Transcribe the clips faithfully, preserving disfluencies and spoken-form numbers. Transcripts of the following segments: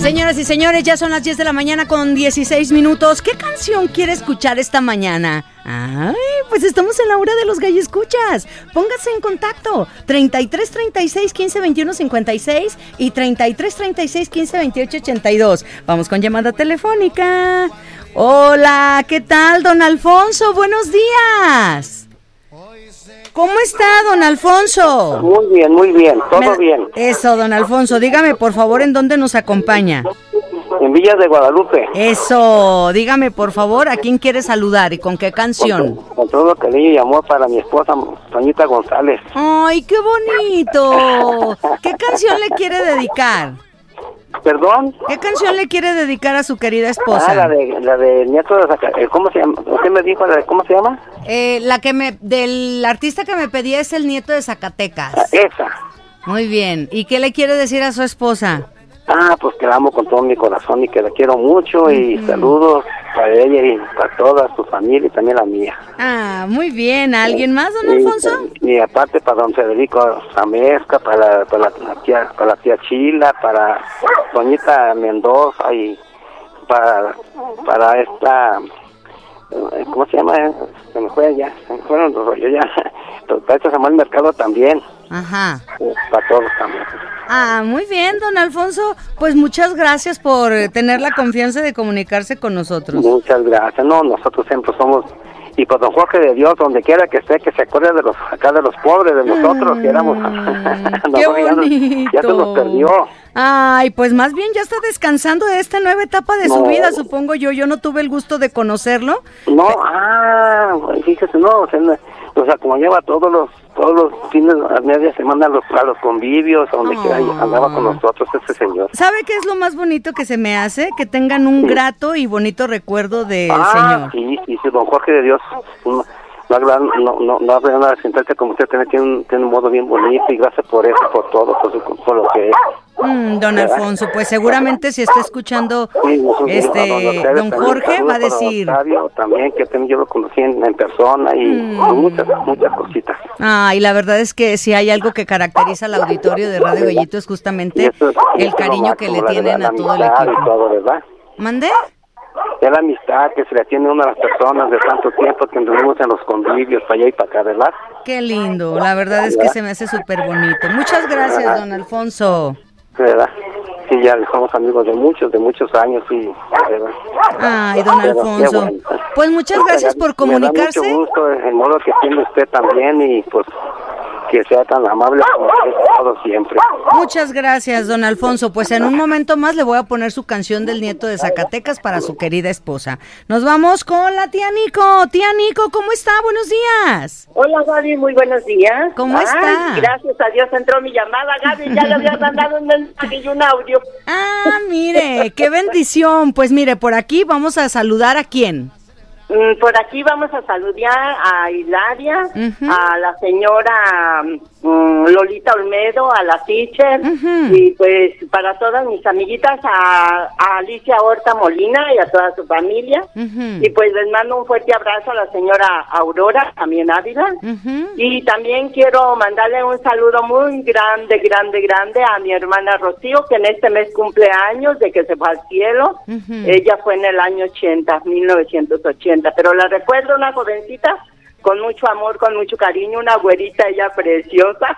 Señoras y señores, ya son las diez de la mañana con dieciséis minutos. ¿Qué canción quiere escuchar esta mañana? Ay, pues estamos en la hora de los galliscuchas. Póngase en contacto. treinta y tres, treinta y seis, quince, veintiuno, cincuenta y seis y treinta y tres, treinta y seis, quince, veintiocho, ochenta y dos. Vamos con llamada telefónica. Hola, ¿qué tal, don Alfonso? Buenos días. ¿Cómo está, don Alfonso? Muy bien, muy bien, todo Me... bien. Eso, don Alfonso, dígame por favor en dónde nos acompaña. En Villas de Guadalupe. Eso, dígame por favor a quién quiere saludar y con qué canción. Con, con todo cariño y amor para mi esposa, Toñita González. ¡Ay, qué bonito! ¿Qué canción le quiere dedicar? ¿Perdón? ¿Qué canción le quiere dedicar a su querida esposa? Ah, la de, la de Nieto de Zacatecas. ¿Cómo se llama? ¿Usted me dijo la de cómo se llama? Eh, la que me, del artista que me pedía es el Nieto de Zacatecas. Ah, esa. Muy bien. ¿Y qué le quiere decir a su esposa? Ah, pues que la amo con todo mi corazón y que la quiero mucho y mm. saludos para ella y para toda su familia y también la mía. Ah, muy bien. ¿A alguien más, don Alfonso? Y, y aparte para don Federico Zamesca, para, para, la tía, para la tía Chila, para Doñita Mendoza y para, para esta... ¿Cómo se llama? Se me fue ya, se me fueron los rollos ya. Para este Samuel Mercado también. Ajá. Para todos también. Ah, muy bien, don Alfonso. Pues muchas gracias por tener la confianza de comunicarse con nosotros. Muchas gracias. No, nosotros siempre somos... Y por don Jorge de Dios, donde quiera que esté, que se acuerde de los acá de los pobres, de nosotros, mm, que éramos... ¡Qué bonito! Ya, ya se nos perdió. Ay, pues más bien ya está descansando de esta nueva etapa de no. su vida, supongo yo. Yo no tuve el gusto de conocerlo. No, Pe- ah, fíjese, no, o sea, o sea, como lleva todos los todos los fines, a media semana a los, a los convivios, a donde oh. quiera, andaba con nosotros este señor. ¿Sabe qué es lo más bonito que se me hace? Que tengan un sí. grato y bonito recuerdo del ah, señor. Sí, sí, sí, don Jorge de Dios, no, no, no, no, no habrá nada de sentarse como usted tiene, tiene, un, tiene un modo bien bonito y gracias por eso, por todo, por, su, por lo que es. Mm, don Alfonso, pues seguramente si está escuchando sí, este no, don Jorge va a decir Octavio, también que también yo lo conocí en, en persona y mm. muchas muchas cositas. Ah, y la verdad es que si hay algo que caracteriza al auditorio de Radio Gallito es justamente es, el cariño que le tienen a todo el equipo. Todo, ¿verdad? ¿Mande? Es la amistad que se le tiene a una de las personas de tanto tiempo que anduvimos en los convivios para allá y para acá, ¿verdad? Qué lindo, la verdad es que se me hace súper bonito. Muchas gracias, don Alfonso. ¿Verdad? Sí, ya somos amigos de muchos, de muchos años, sí. ¿Verdad? Ay, don Alfonso. Bueno. Pues muchas gracias por comunicarse. Me da mucho gusto el modo que tiene usted también y pues que sea tan amable como es todo siempre. Muchas gracias, don Alfonso. Pues en un momento más le voy a poner su canción del Nieto de Zacatecas para su querida esposa. Nos vamos con la tía Nico. Tía Nico, ¿cómo está? Buenos días. Hola, Gaby, muy buenos días. ¿Cómo Ay, está? Gracias a Dios entró mi llamada, Gaby. Ya le había mandado un mensaje y un audio. Ah, mire, qué bendición. Pues mire, por aquí vamos a saludar a quién. Por aquí vamos a saludar a Hilaria, uh-huh. a la señora um, Lolita Olmedo, a la teacher, uh-huh. y pues para todas mis amiguitas, a, a Alicia Horta Molina y a toda su familia, uh-huh. y pues les mando un fuerte abrazo a la señora Aurora, también Ávila, uh-huh. y también quiero mandarle un saludo muy grande, grande, grande a mi hermana Rocío, que en este mes cumple años de que se fue al cielo. Uh-huh. Ella fue en el año ochenta, mil novecientos ochenta. Pero la recuerdo una jovencita con mucho amor, con mucho cariño, una güerita ella preciosa,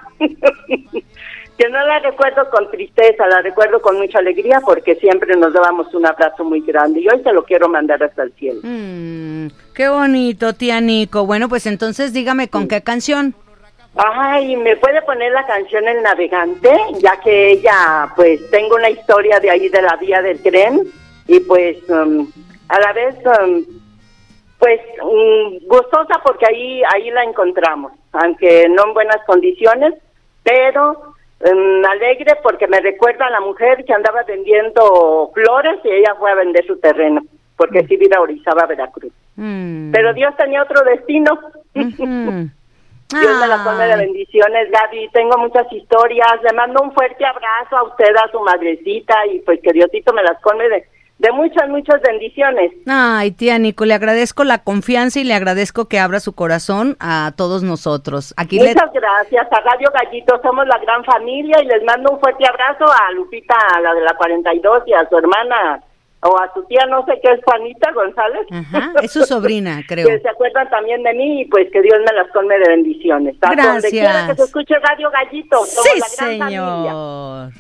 que no la recuerdo con tristeza, la recuerdo con mucha alegría porque siempre nos dábamos un abrazo muy grande y hoy se lo quiero mandar hasta el cielo. Mm, qué bonito, tía Nico. Bueno, pues entonces dígame con sí. qué canción. Ay, ¿me puede poner la canción El Navegante? Ya que ella, pues, tengo una historia de ahí de la vía del tren y pues, um, a la vez... Um, Pues um, gustosa porque ahí ahí la encontramos, aunque no en buenas condiciones, pero um, alegre porque me recuerda a la mujer que andaba vendiendo flores y ella fue a vender su terreno, porque mm. sí valorizaba Veracruz. Mm. Pero Dios tenía otro destino. Mm-hmm. Dios me la pone de bendiciones, Gaby. Tengo muchas historias. Le mando un fuerte abrazo a usted, a su madrecita, y pues que Diosito me las colme de... de muchas, muchas bendiciones. Ay, tía Nico, le agradezco la confianza y le agradezco que abra su corazón a todos nosotros. Aquí Muchas le... gracias a Radio Gallito, somos la gran familia y les mando un fuerte abrazo a Lupita, a la de la cuarenta y dos, y a su hermana, o a su tía, no sé qué es, Juanita González. Ajá, es su sobrina, creo. Que se acuerdan también de mí y pues que Dios me las colme de bendiciones. Gracias. Donde quiera que se escuche Radio Gallito, somos sí, la gran señor. familia.